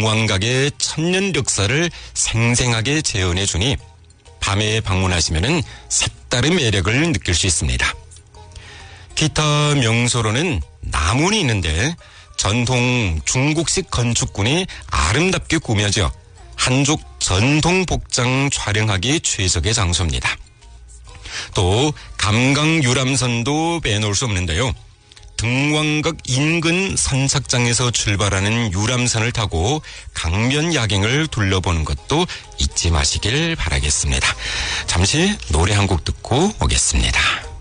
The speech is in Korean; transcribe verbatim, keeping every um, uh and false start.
등왕각의 천년 역사를 생생하게 재현해 주니 밤에 방문하시면은 색다른 매력을 느낄 수 있습니다. 기타 명소로는 남원이 있는데 전통 중국식 건축군이 아름답게 꾸며져 한족 전통 복장 촬영하기 최적의 장소입니다. 또 감강 유람선도 빼놓을 수 없는데요. 등왕각 인근 선착장에서 출발하는 유람선을 타고 강변 야경을 둘러보는 것도 잊지 마시길 바라겠습니다. 잠시 노래 한 곡 듣고 오겠습니다.